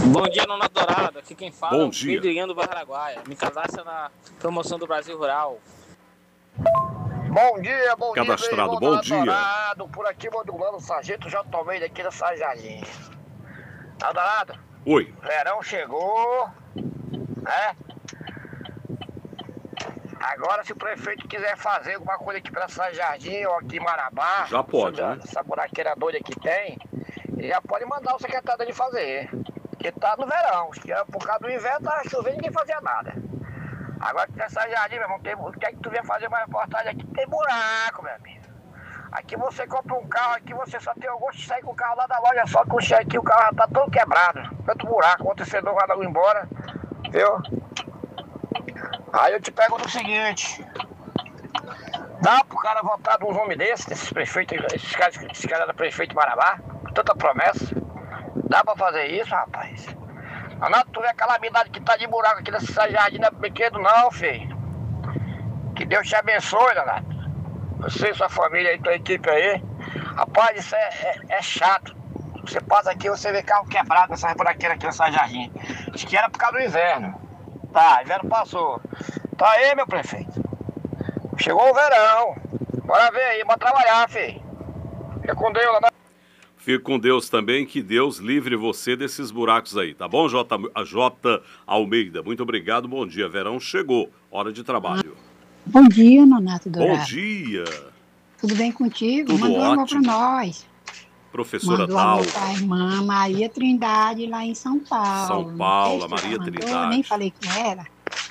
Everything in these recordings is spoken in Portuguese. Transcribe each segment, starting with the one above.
Bom dia, Nona Dourada. Aqui quem fala Bom é o dia. Pedrinho do Barra Araguaia. Me cadastra na promoção do Brasil Rural. Bom dia, meu Cadastrado, irmão bom Nona dia. Dourado. Por aqui, modulando o Sargento J. Almeida aqui da São Jardim. Nona Dourado, Oi. verão chegou, né? Agora, se o prefeito quiser fazer alguma coisa aqui pra São Jardim ou aqui em Marabá, Já pode, né? Essa buraqueira doida que tem, ele já pode mandar o secretário de fazer. Porque tá no verão, que por causa do inverno tá chovendo e ninguém fazia nada. Agora que nessa jardim, meu irmão, o que é que tu vem fazer uma reportagem aqui? Tem buraco, meu amigo. Aqui você compra um carro, aqui você só tem o gosto de sair com o carro lá da loja, só que o cheque aqui, o carro já tá todo quebrado. Tanto buraco, o amortecedor vai logo embora, viu? Aí eu te pergunto o seguinte: dá pro cara votar num homem desses prefeitos, esses caras da prefeito de Marabá, com tanta promessa? Dá pra fazer isso, rapaz? Não, tu vê a calamidade que tá de buraco aqui nessa jardim, não é pequeno não, filho. Que Deus te abençoe, Donato. Você e sua família aí, tua equipe aí. Rapaz, isso é chato. Você passa aqui, você vê carro quebrado nessa buraqueira aqui nessa jardim. Acho que era por causa do inverno. Tá, inverno passou. Tá aí, meu prefeito. Chegou o verão. Bora ver aí, bora trabalhar, filho. Fica com Deus, Donato. Fique com Deus também, que Deus livre você desses buracos aí, tá bom, J. Almeida? Muito obrigado, bom dia. Verão chegou, hora de trabalho. Bom dia, Nonato Dourado. Bom dia. Tudo bem contigo? Tudo Manda um amor ótimo. para nós. Professora Manda um amor Dalva. para a irmã Maria Trindade, lá em São Paulo. São Paulo, Não sei se Maria ela mandou, Trindade. nem falei quem era.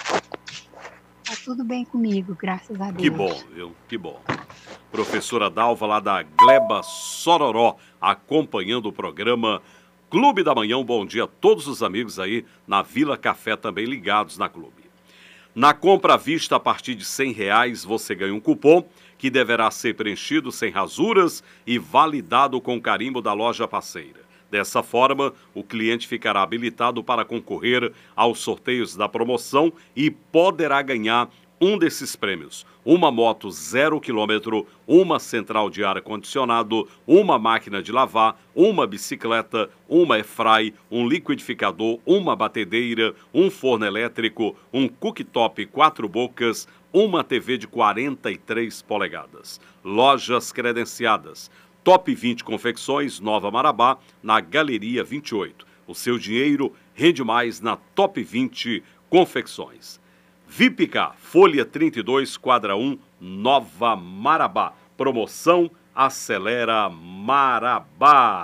Tá tudo bem comigo, graças a Deus. Que bom, viu? Que bom. Professora Dalva, lá da Gleba Sororó, acompanhando o programa Clube da Manhã. Um bom dia a todos os amigos aí na Vila Café também ligados na Clube. Na compra à vista a partir de R$100 você ganha um cupom que deverá ser preenchido sem rasuras e validado com carimbo da loja parceira. Dessa forma, o cliente ficará habilitado para concorrer aos sorteios da promoção e poderá ganhar um desses prêmios: uma moto 0 km, uma central de ar-condicionado, uma máquina de lavar, uma bicicleta, uma airfry, um liquidificador, uma batedeira, um forno elétrico, um cooktop 4 bocas, uma TV de 43 polegadas. Lojas credenciadas: Top 20 Confecções, Nova Marabá, na Galeria 28. O seu dinheiro rende mais na Top 20 Confecções. Vipcar, Folha 32, quadra 1, Nova Marabá. Promoção Acelera Marabá.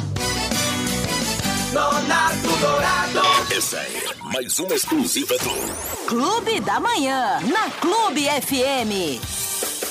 Nonato Dourado. Essa é mais uma exclusiva do Clube da Manhã, na Clube FM.